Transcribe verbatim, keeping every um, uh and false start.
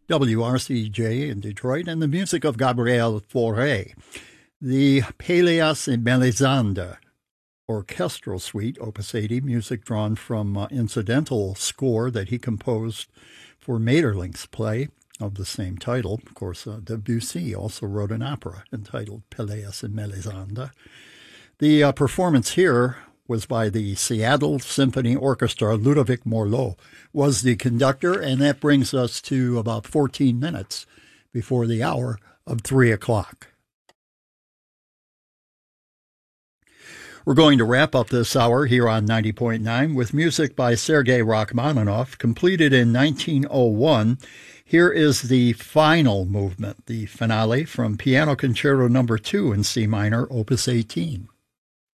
W R C J in Detroit, and the music of Gabriel Fauré. The Pelléas et Mélisande Orchestral Suite, Opus eighty, music drawn from uh, incidental score that he composed for Maeterlinck's play of the same title. Of course, uh, Debussy also wrote an opera entitled Pelléas et Mélisande. The uh, performance here was by the Seattle Symphony Orchestra. Ludovic Morlot was the conductor, and that brings us to about fourteen minutes before the hour of three o'clock. We're going to wrap up this hour here on ninety point nine with music by Sergei Rachmaninoff, completed in nineteen oh one. Here is the final movement, the finale from Piano Concerto number two in C minor, Opus eighteen.